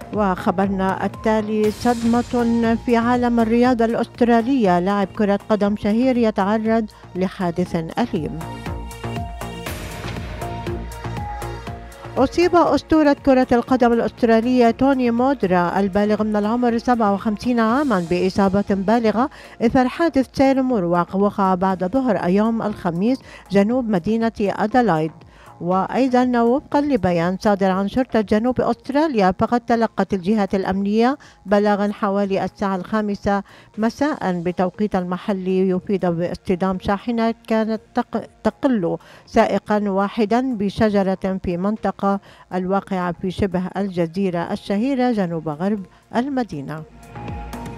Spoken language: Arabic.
وخبرنا التالي: صدمة في عالم الرياضة الأسترالية، لاعب كرة قدم شهير يتعرض لحادث أليم. أصيب أسطورة كرة القدم الأسترالية توني مودرا البالغ من العمر 57 عاما بإصابة بالغة إثر حادث سير مروق وقع بعد ظهر يوم الخميس جنوب مدينة أدلايد. وأيضا وفقا لبيان صادر عن شرطة جنوب أستراليا، فقد تلقت الجهات الأمنية بلاغا حوالي الساعة 5 مساء بتوقيت المحلي يفيد باصطدام شاحنة كانت تقل سائقا واحدا بشجرة في منطقة الواقعة في شبه الجزيرة الشهيرة جنوب غرب المدينة.